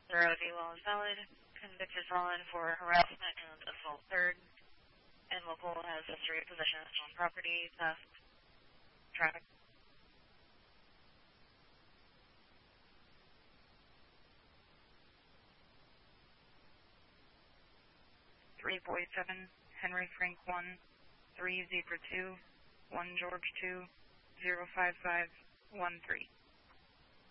Zero D law is valid. Convicted felon for harassment and assault third. And local has history of possession of stolen property, theft, traffic. 347, Henry Frank 1, 3 Zebra 2, 1 George 2, 05513.